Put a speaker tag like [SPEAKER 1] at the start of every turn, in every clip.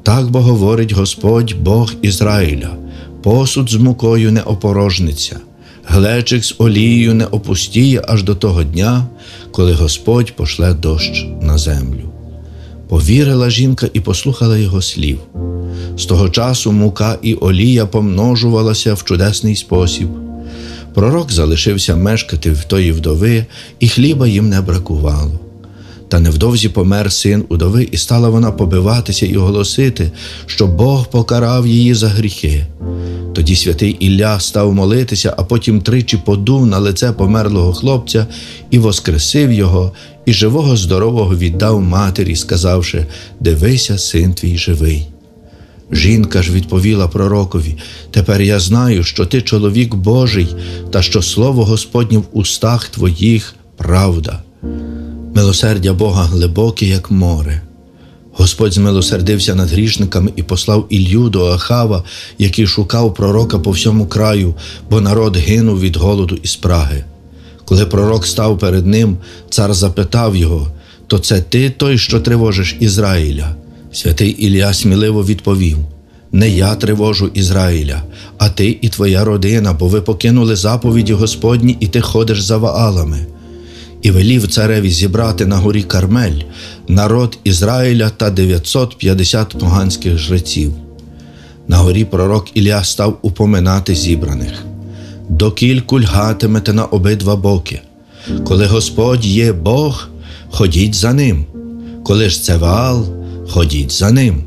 [SPEAKER 1] Так бо говорить Господь, Бог Ізраїля: посуд з мукою не опорожниться, глечик з олією не опустіє аж до того дня, коли Господь пошле дощ на землю. Повірила жінка і послухала його слів. З того часу мука і олія помножувалася в чудесний спосіб. Пророк залишився мешкати в тої вдови, і хліба їм не бракувало. Та невдовзі помер син удови, і стала вона побиватися і оголосити, що Бог покарав її за гріхи. Тоді святий Ілля став молитися, а потім тричі подув на лице померлого хлопця і воскресив його, і живого здорового віддав матері, сказавши: «Дивися, син твій живий». Жінка ж відповіла пророкові: «Тепер я знаю, що ти чоловік Божий, та що слово Господнє в устах твоїх правда». Милосердя Бога глибоке, як море. Господь змилосердився над грішниками і послав Іллю до Ахава, який шукав пророка по всьому краю, бо народ гинув від голоду і спраги. Коли пророк став перед ним, цар запитав його: «То це ти той, що тривожиш Ізраїля?» Святий Ілля сміливо відповів: «Не я тривожу Ізраїля, а ти і твоя родина, бо ви покинули заповіді Господні, і ти ходиш за Ваалами». І велів цареві зібрати на горі Кармель народ Ізраїля та 950 поганських жреців. На горі пророк Ілля став упоминати зібраних: «Докільку льгатимете на обидва боки? Коли Господь є Бог, ходіть за ним. Коли ж це Ваал, ходіть за ним».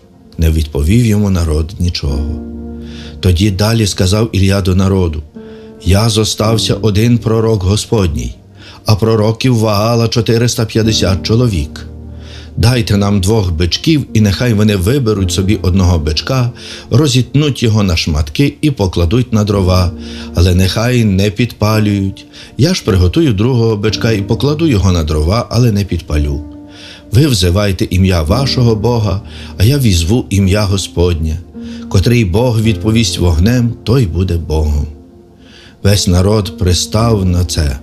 [SPEAKER 1] Не відповів йому народ нічого. Тоді далі сказав Ілля до народу: «Я зостався один пророк Господній, а пророків Ваала 450 чоловік. Дайте нам 2 бичків, і нехай вони виберуть собі одного бичка, розітнуть його на шматки і покладуть на дрова, але нехай не підпалюють. Я ж приготую другого бичка і покладу його на дрова, але не підпалю. Ви взивайте ім'я вашого Бога, а я візву ім'я Господнє. Котрий Бог відповість вогнем, той буде Богом». Весь народ пристав на це.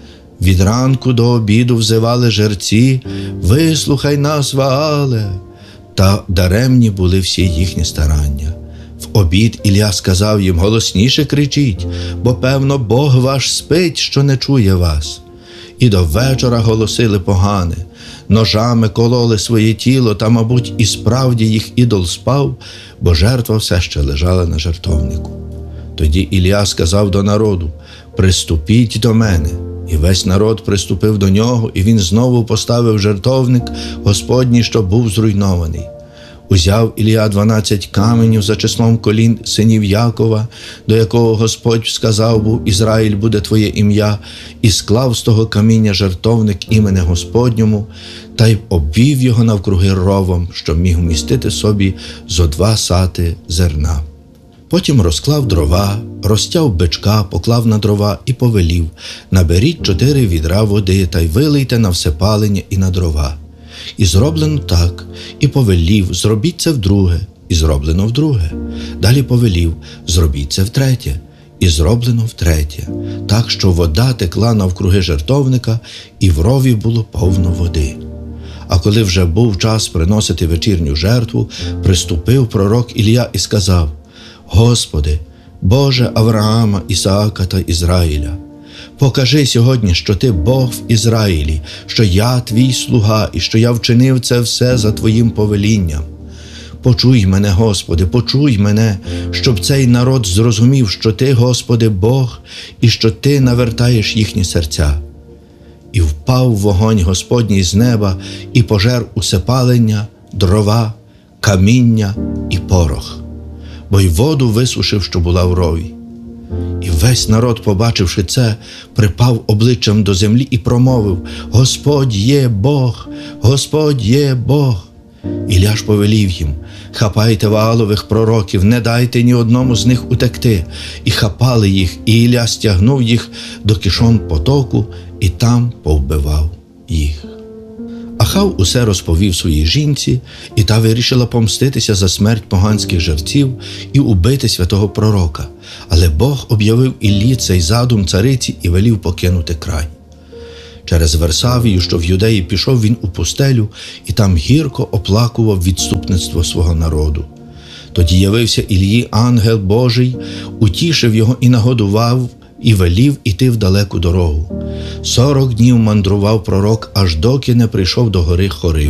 [SPEAKER 1] Від ранку до обіду взивали жерці: «Вислухай нас, Ваале!» Та даремні були всі їхні старання. В обід Ілля сказав їм: «Голосніше кричіть, бо, певно, Бог ваш спить, що не чує вас». І до вечора голосили погани, ножами кололи своє тіло, та, мабуть, і справді їх ідол спав, бо жертва все ще лежала на жертовнику. Тоді Ілля сказав до народу: «Приступіть до мене». І весь народ приступив до нього, і він знову поставив жертовник Господній, що був зруйнований. Узяв Ілля 12 каменів за числом колін синів Якова, до якого Господь сказав був: «Ізраїль буде твоє ім'я», і склав з того каміння жертовник імені Господньому, та й обвів його навкруги ровом, щоб міг вмістити собі зо 2 сати зерна. Потім розклав дрова, розтяв бичка, поклав на дрова і повелів: «Наберіть 4 відра води та й вилийте на все палення і на дрова». І зроблено так. І повелів: «Зробіть це вдруге». І зроблено вдруге. Далі повелів: «Зробіть це втретє». І зроблено втретє. Так, що вода текла навкруги жертовника, і в рові було повно води. А коли вже був час приносити вечірню жертву, приступив пророк Ілля і сказав: «Господи, Боже Авраама, Ісаака та Ізраїля, покажи сьогодні, що Ти Бог в Ізраїлі, що я Твій слуга і що я вчинив це все за Твоїм повелінням. Почуй мене, Господи, почуй мене, щоб цей народ зрозумів, що Ти, Господи, Бог, і що Ти навертаєш їхні серця». І впав вогонь Господній з неба і пожер усе палення, дрова, каміння і порох, бо й воду висушив, що була в рові. І весь народ, побачивши це, припав обличчям до землі і промовив: «Господь є Бог! Господь є Бог!» Ілля ж повелів їм: «Хапайте Ваалових пророків, не дайте ні одному з них утекти». І хапали їх, і Ілля стягнув їх до Кішон потоку, і там повбивав їх. Ахав усе розповів своїй жінці, і та вирішила помститися за смерть поганських жерців і убити святого пророка. Але Бог об'явив Іллі цей задум цариці і велів покинути край. Через Версавію, що в Юдеї, пішов він у пустелю і там гірко оплакував відступництво свого народу. Тоді явився Іллі ангел Божий, утішив його і нагодував, і велів іти в далеку дорогу. 40 днів мандрував пророк, аж доки не прийшов до гори Хорив.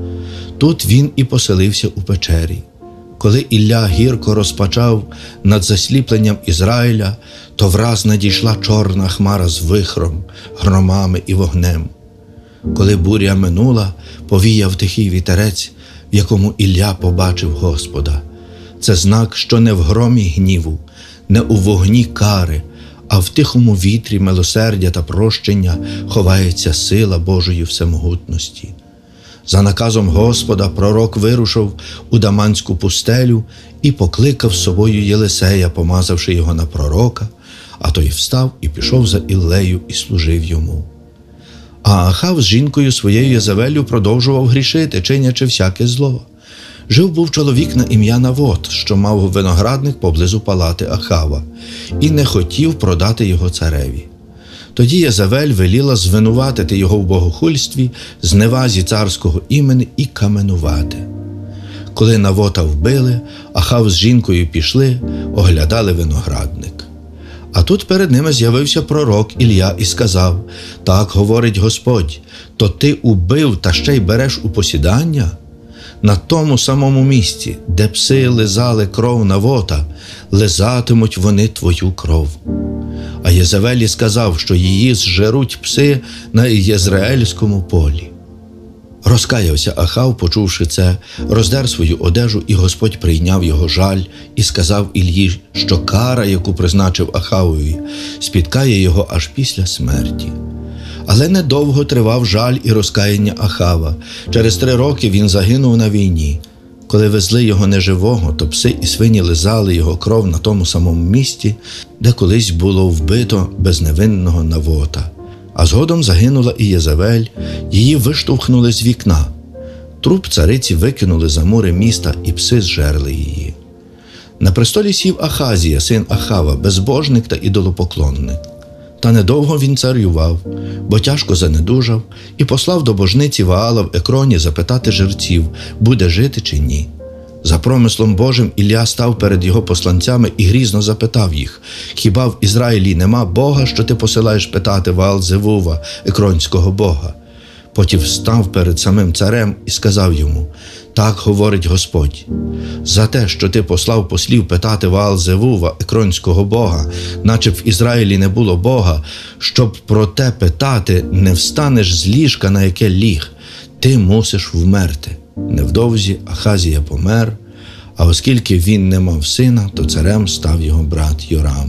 [SPEAKER 1] Тут він і поселився у печері. Коли Ілля гірко розпачав над засліпленням Ізраїля, то враз надійшла чорна хмара з вихром, громами і вогнем. Коли буря минула, повіяв тихий вітерець, в якому Ілля побачив Господа. Це знак, що не в громі гніву, не у вогні кари, а в тихому вітрі милосердя та прощення ховається сила Божої всемогутності. За наказом Господа пророк вирушив у Даманську пустелю і покликав з собою Єлисея, помазавши його на пророка, а той встав і пішов за Іллею і служив йому. А Ахав з жінкою своєю Єзавеллю продовжував грішити, чинячи всяке зло. Жив був чоловік на ім'я Навот, що мав виноградник поблизу палати Ахава, і не хотів продати його цареві. Тоді Єзавель веліла звинуватити його в богохульстві, зневазі царського імені і каменувати. Коли Навота вбили, Ахав з жінкою пішли, оглядали виноградник. А тут перед ними з'явився пророк Ілля і сказав: «Так говорить Господь, то ти убив та ще й береш у посідання? На тому самому місці, де пси лизали кров Навота, лизатимуть вони твою кров». А Єзавелі сказав, що її зжеруть пси на Єзреельському полі. Розкаявся Ахав, почувши це, роздер свою одежу, і Господь прийняв його жаль і сказав Іллі, що кара, яку призначив Ахавові, спіткає його аж після смерті. Але недовго тривав жаль і розкаяння Ахава. Через 3 роки він загинув на війні. Коли везли його неживого, то пси і свині лизали його кров на тому самому місці, де колись було вбито безневинного Навота. А згодом загинула і Єзавель, її виштовхнули з вікна. Труп цариці викинули за мури міста, і пси зжерли її. На престолі сів Ахазія, син Ахава, безбожник та ідолопоклонник. Та недовго він царював, бо тяжко занедужав, і послав до божниці Ваала в Екроні запитати жерців, буде жити чи ні. За промислом Божим Ілля став перед його посланцями і грізно запитав їх: «Хіба в Ізраїлі нема Бога, що ти посилаєш питати Ваал-Зевува, екронського Бога?» Потім став перед самим царем і сказав йому: «Так говорить Господь, за те, що ти послав послів питати Ваал-Зевува, екронського Бога, наче в Ізраїлі не було Бога, щоб про те питати, не встанеш з ліжка, на яке ліг, ти мусиш вмерти». Невдовзі Ахазія помер, а оскільки він не мав сина, то царем став його брат Йорам.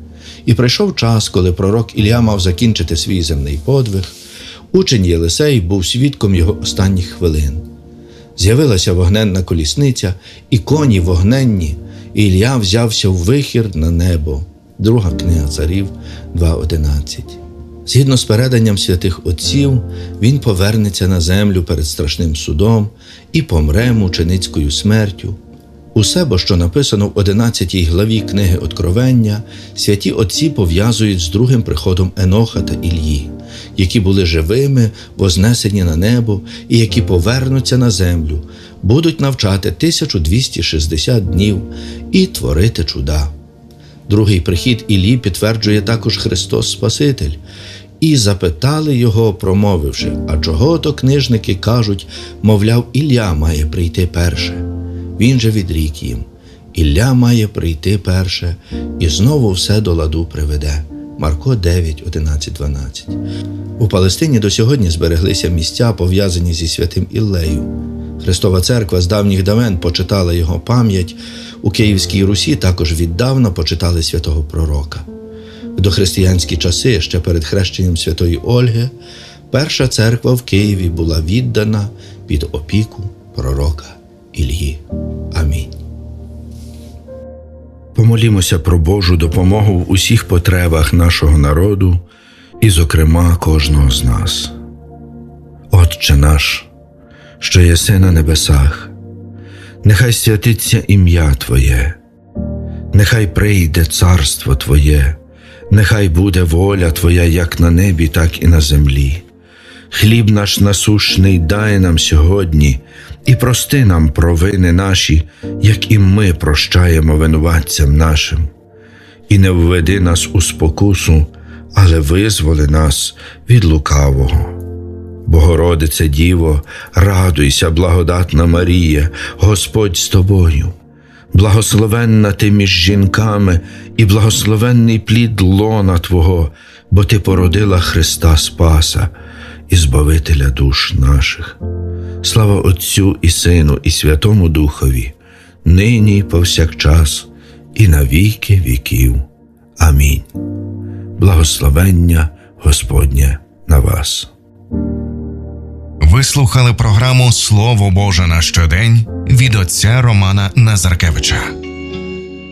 [SPEAKER 1] І прийшов час, коли пророк Ілля мав закінчити свій земний подвиг. Учень Єлисей був свідком його останніх хвилин. З'явилася вогненна колісниця і коні вогненні, і Ілля взявся в вихір на небо. Друга книга Царів 2:11. Згідно з переданням святих отців, він повернеться на землю перед страшним судом і помре мученицькою смертю. Усе, бо що написано в 11 главі книги Откровення, святі отці пов'язують з другим приходом Еноха та Іллі, які були живими, вознесені на небо і які повернуться на землю, будуть навчати 1260 днів і творити чуда. Другий прихід Іллі підтверджує також Христос Спаситель. І запитали його, промовивши: «А чого то книжники кажуть, мовляв, Ілля має прийти перше?» Він же відрік їм: «Ілля має прийти перше, і знову все до ладу приведе». Марко 9:11-12. У Палестині до сьогодні збереглися місця, пов'язані зі святим Іллею. Христова церква з давніх давен почитала його пам'ять, у Київській Русі також віддавна почитали святого пророка. В дохристиянські часи, ще перед хрещенням святої Ольги, перша церква в Києві була віддана під опіку пророка Іллі. Амінь. Помолімося про Божу допомогу в усіх потребах нашого народу і, зокрема, кожного з нас. Отче наш, що єси на небесах, нехай святиться ім'я Твоє, нехай прийде царство Твоє, нехай буде воля Твоя як на небі, так і на землі. Хліб наш насущний дай нам сьогодні, і прости нам провини наші, як і ми прощаємо винуватцям нашим. І не введи нас у спокусу, але визволи нас від лукавого. Богородице Діво, радуйся, благодатна Марія, Господь з тобою. Благословенна ти між жінками, і благословенний плід лона Твого, бо Ти породила Христа Спаса і Збавителя душ наших. Слава Отцю і Сину, і Святому Духові, нині і повсякчас, і на віки віків. Амінь. Благословення Господнє на вас.
[SPEAKER 2] Ви слухали програму «Слово Боже на щодень» від отця Романа Назаркевича.